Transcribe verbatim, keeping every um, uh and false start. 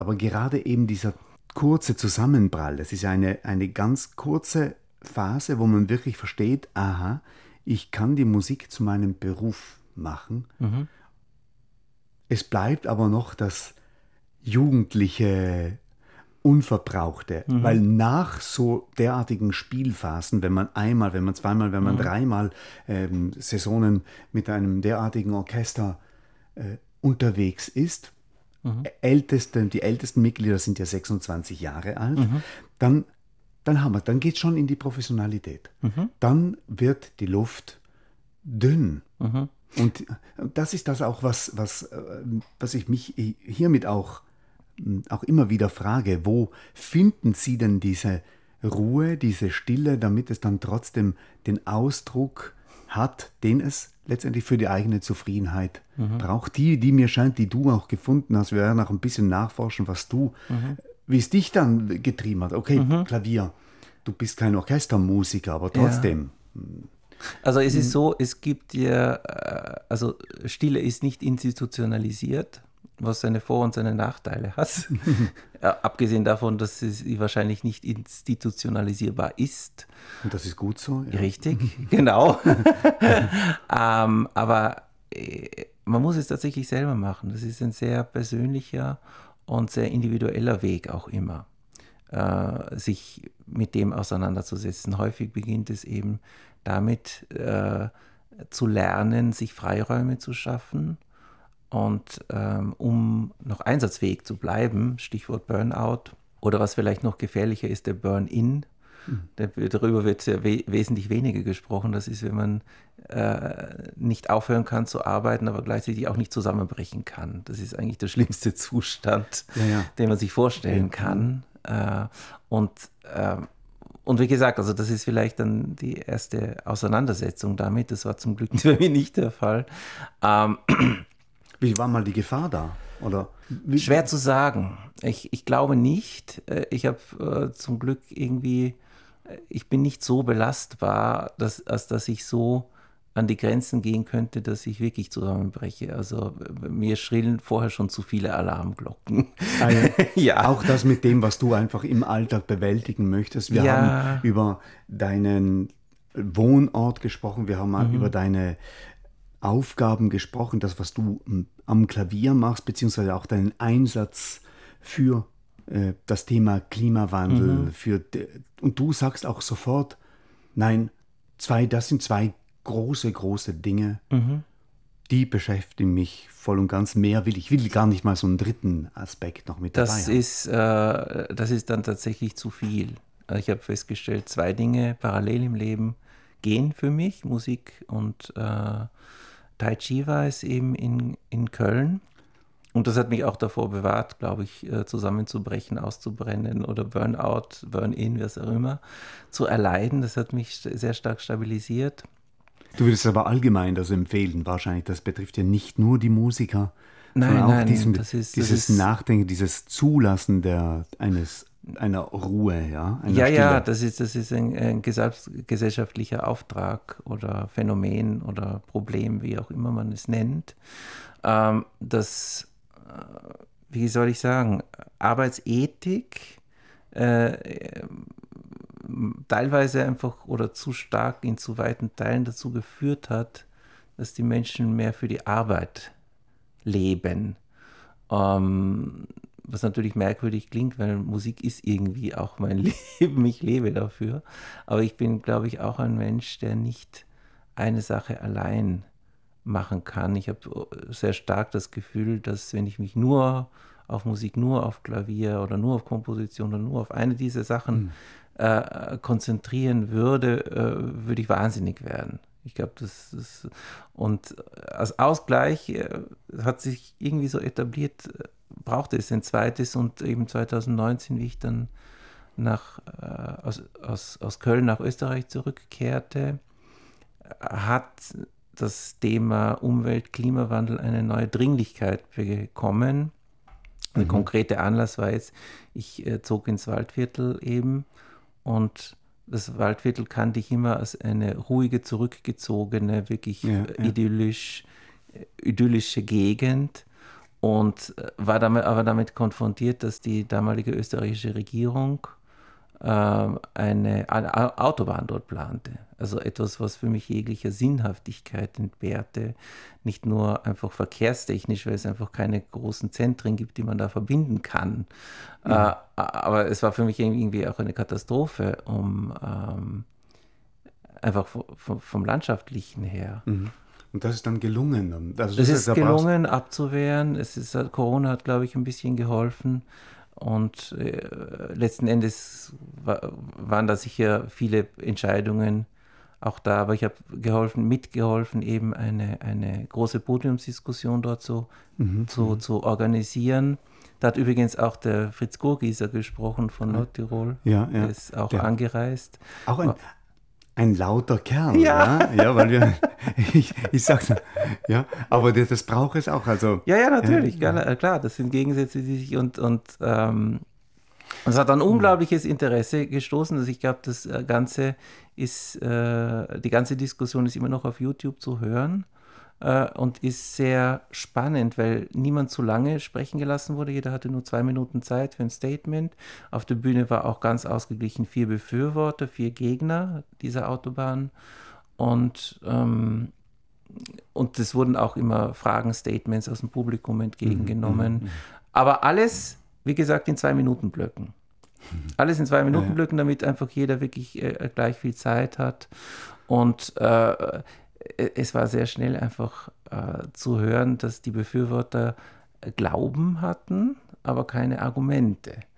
aber gerade eben dieser kurze Zusammenprall, das ist eine, eine ganz kurze Phase, wo man wirklich versteht, aha, ich kann die Musik zu meinem Beruf machen. Mhm. Es bleibt aber noch das jugendliche, unverbrauchte, Mhm. weil nach so derartigen Spielphasen, wenn man einmal, wenn man zweimal, wenn man Mhm. dreimal ähm, Saisonen mit einem derartigen Orchester äh, unterwegs ist, Mhm. älteste, die ältesten Mitglieder sind ja sechsundzwanzig Jahre alt, Mhm. dann, dann haben wir, dann geht es schon in die Professionalität. Mhm. Dann wird die Luft dünn. Mhm. Und das ist das auch, was, was, äh, was ich mich hiermit auch, auch immer wieder frage. Wo finden Sie denn diese Ruhe, diese Stille, damit es dann trotzdem den Ausdruck hat, den es letztendlich für die eigene Zufriedenheit Mhm. braucht? Die, die mir scheint, die du auch gefunden hast. Wir werden auch ein bisschen nachforschen, was du, Mhm. wie es dich dann getrieben hat. Okay, Mhm. Klavier, du bist kein Orchestermusiker, aber Ja. trotzdem. Also es ist so, es gibt ja, äh, also Stille ist nicht institutionalisiert, was seine Vor- und seine Nachteile hat. Ja, abgesehen davon, dass sie wahrscheinlich nicht institutionalisierbar ist. Und das ist gut so. Ja. Richtig, genau. ähm, aber äh, man muss es tatsächlich selber machen. Das ist ein sehr persönlicher und sehr individueller Weg auch immer, äh, sich mit dem auseinanderzusetzen. Häufig beginnt es eben damit, äh, zu lernen, sich Freiräume zu schaffen. Und ähm, um noch einsatzfähig zu bleiben, Stichwort Burnout, oder was vielleicht noch gefährlicher ist, der Burn-in. Darüber wird ja we- wesentlich weniger gesprochen. Das ist, wenn man äh, nicht aufhören kann zu arbeiten, aber gleichzeitig auch nicht zusammenbrechen kann. Das ist eigentlich der schlimmste Zustand, Ja, ja. den man sich vorstellen Ja. kann. Äh, und, äh, und wie gesagt, also das ist vielleicht dann die erste Auseinandersetzung damit. Das war zum Glück bei mir nicht der Fall. Ähm, Wie war mal die Gefahr da? Oder wie? Schwer zu sagen. Ich, ich glaube nicht. Äh, Ich habe äh, zum Glück irgendwie, äh, ich bin nicht so belastbar, dass, als dass ich so an die Grenzen gehen könnte, dass ich wirklich zusammenbreche. Also äh, mir schrillen vorher schon zu viele Alarmglocken. Ah, ja. Ja. Auch das mit dem, was du einfach im Alltag bewältigen möchtest. Wir haben Ja. über deinen Wohnort gesprochen, wir haben mal Mhm. über deine Aufgaben gesprochen, das, was du m, am Klavier machst, beziehungsweise auch deinen Einsatz für äh, das Thema Klimawandel. Mhm. Für de, und du sagst auch sofort, nein, zwei, das sind zwei große, große Dinge, Mhm. die beschäftigen mich voll und ganz. Mehr will ich. Ich will gar nicht mal so einen dritten Aspekt noch mit dabei Das haben. ist, äh, das ist dann tatsächlich zu viel. Also ich habe festgestellt, zwei Dinge parallel im Leben gehen für mich, Musik und äh, Tai Chi war es eben in, in Köln. Und das hat mich auch davor bewahrt, glaube ich, äh, zusammenzubrechen, auszubrennen oder Burnout, Burn-in, was auch immer, zu erleiden. Das hat mich st- sehr stark stabilisiert. Du würdest aber allgemein das empfehlen, wahrscheinlich. Das betrifft ja nicht nur die Musiker, sondern Nein, auch nein, diesen, das ist, das dieses ist Nachdenken, dieses Zulassen der, eines, einer Ruhe, ja, einer Ja, Stille. ja, das ist, das ist ein, ein gesell- gesellschaftlicher Auftrag oder Phänomen oder Problem, wie auch immer man es nennt. Ähm, das, äh, wie soll ich sagen, Arbeitsethik äh, äh, teilweise einfach oder zu stark in zu weiten Teilen dazu geführt hat, dass die Menschen mehr für die Arbeit leben. Ähm, was natürlich merkwürdig klingt, weil Musik ist irgendwie auch mein Leben, ich lebe dafür. Aber ich bin, glaube ich, auch ein Mensch, der nicht eine Sache allein machen kann. Ich habe sehr stark das Gefühl, dass wenn ich mich nur auf Musik, nur auf Klavier oder nur auf Komposition oder nur auf eine dieser Sachen Hm. äh, konzentrieren würde, äh, würde ich wahnsinnig werden. Ich glaube, das, das und als Ausgleich äh, hat sich irgendwie so etabliert, äh, brauchte es ein zweites und eben zwanzig neunzehn, wie ich dann nach, äh, aus, aus, aus Köln nach Österreich zurückkehrte, hat das Thema Umwelt, Klimawandel eine neue Dringlichkeit bekommen. Der Mhm. konkrete Anlass war jetzt, ich äh, zog ins Waldviertel eben und das Waldviertel kannte ich immer als eine ruhige, zurückgezogene, wirklich Ja, äh, ja. idyllisch, äh, idyllische Gegend. und war damit, aber damit konfrontiert, dass die damalige österreichische Regierung äh, eine, eine Autobahn dort plante. Also etwas, was für mich jeglicher Sinnhaftigkeit entbehrte. Nicht nur einfach verkehrstechnisch, weil es einfach keine großen Zentren gibt, die man da verbinden kann. Mhm. Äh, aber es war für mich irgendwie auch eine Katastrophe, um ähm, einfach vom, vom Landschaftlichen her. Mhm. Und das ist dann gelungen. Also das, das ist gelungen, abzuwehren. Es ist, Corona hat, glaube ich, ein bisschen geholfen. Und äh, letzten Endes war, waren da sicher viele Entscheidungen auch da. Aber ich habe geholfen, mitgeholfen, eben eine, eine große Podiumsdiskussion dort so, mhm. zu, zu organisieren. Da hat übrigens auch der Fritz Gurgieser gesprochen von Nordtirol. Ja, ja. Der ist auch der, angereist. Auch ein... Ein lauter Kerl, ja, ja, ja weil wir, ich, ich sag's, ja, aber das, das braucht es auch, also. Ja, ja, natürlich, ja, klar, klar, das sind Gegensätze, die sich und, und ähm, es hat ein unglaubliches Interesse gestoßen, also ich glaube, das Ganze ist, äh, die ganze Diskussion ist immer noch auf YouTube zu hören äh, und ist sehr spannend, weil niemand zu lange sprechen gelassen wurde, jeder hatte nur zwei Minuten Zeit für ein Statement. Auf der Bühne war auch ganz ausgeglichen vier Befürworter, vier Gegner dieser Autobahn und ähm, und es wurden auch immer Fragen, Statements aus dem Publikum entgegengenommen, mhm, aber alles, wie gesagt, in zwei Minuten Blöcken. Alles in zwei Minuten Blöcken, damit einfach jeder wirklich äh, gleich viel Zeit hat und äh, es war sehr schnell einfach äh, zu hören, dass die Befürworter Glauben hatten, aber keine Argumente.